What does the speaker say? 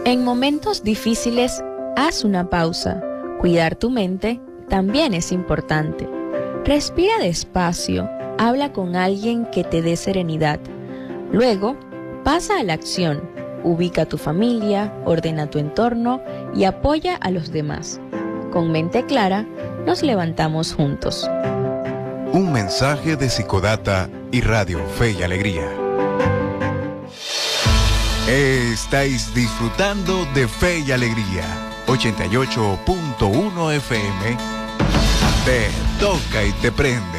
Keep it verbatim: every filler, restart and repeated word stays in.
En momentos difíciles, haz una pausa. Cuidar tu mente también es importante. Respira despacio, habla con alguien que te dé serenidad. Luego, pasa a la acción. Ubica a tu familia, ordena tu entorno y apoya a los demás. Con mente clara, nos levantamos juntos. Un mensaje de Psicodata y Radio Fe y Alegría. Estáis disfrutando de Fe y Alegría, ochenta y ocho punto uno F M. Te toca y te prende.